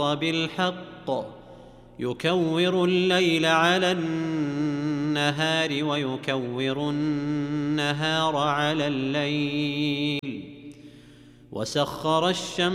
بالحق يكور الليل على النهار ويكور النهار على الليل وسخر الشمس